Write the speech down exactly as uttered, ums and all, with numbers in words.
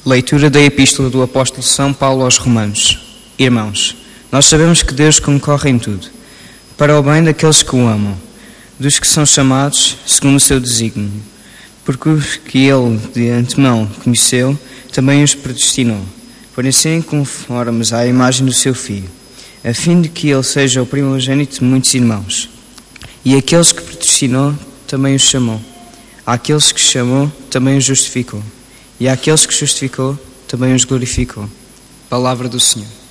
Leitura da Epístola do Apóstolo São Paulo aos Romanos. Irmãos, nós sabemos que Deus concorre em tudo, para o bem daqueles que o amam, dos que são chamados segundo o seu desígnio. Porque os que Ele de antemão conheceu, também os predestinou, para serem conformes à imagem do seu Filho, a fim de que Ele seja o primogênito de muitos irmãos. E aqueles que predestinou, também os chamou. Àqueles que chamou, também os justificou. E àqueles que justificou, também os glorificou. Palavra do Senhor.